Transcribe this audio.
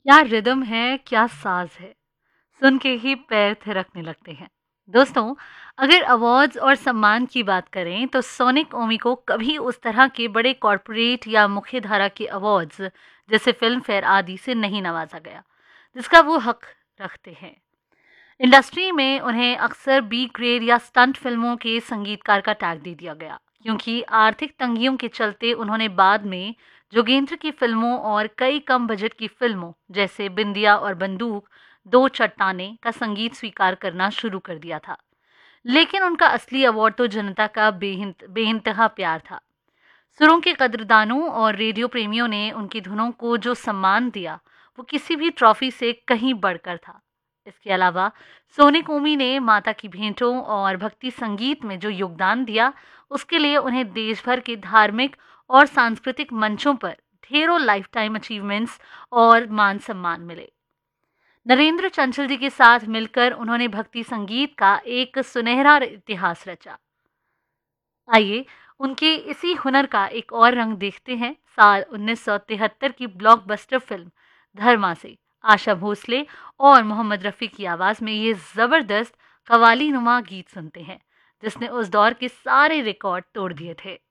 क्या रिदम है, क्या साज है, सुन के ही पैर थिरकने लगते हैं। दोस्तों, अगर अवार्ड्स और सम्मान की बात करें तो सोनिक ओमी को कभी उस तरह के बड़े कॉरपोरेट या मुख्य धारा के अवार्ड्स जैसे फिल्म फेयर आदि से नहीं नवाजा गया, जिसका वो हक रखते हैं। इंडस्ट्री में उन्हें अक्सर बी ग्रेड या स्टंट फिल्मों के संगीतकार का टैग दे दिया गया, क्योंकि आर्थिक तंगियों के चलते उन्होंने बाद में जोगेंद्र की फिल्मों और कई कम बजट की फिल्मों जैसे बिंदिया और बंदूक, दो चट्टाने का संगीत स्वीकार करना शुरू कर दिया था। लेकिन उनका असली अवार्ड तो जनता का बेइंतहा प्यार था। सुरों के कदरदानों और रेडियो प्रेमियों ने उनकी धुनों को जो सम्मान दिया, वो किसी भी ट्रॉफी से कहीं बढ़कर था। इसके अलावा सोनी कोमी ने माता की भेंटों और भक्ति संगीत में जो योगदान दिया, उसके लिए उन्हें देश भर के धार्मिक और सांस्कृतिक मंचों पर ढेरों लाइफ टाइम अचीवमेंट्स और मान सम्मान मिले। नरेंद्र चंचल जी के साथ मिलकर उन्होंने भक्ति संगीत का एक सुनहरा इतिहास रचा। आइए उनके इसी हुनर का एक और रंग देखते हैं। साल 1973 की ब्लॉकबस्टर फिल्म धर्मा से आशा भोसले और मोहम्मद रफ़ी की आवाज़ में ये ज़बरदस्त कवाली नुमा गीत सुनते हैं, जिसने उस दौर के सारे रिकॉर्ड तोड़ दिए थे।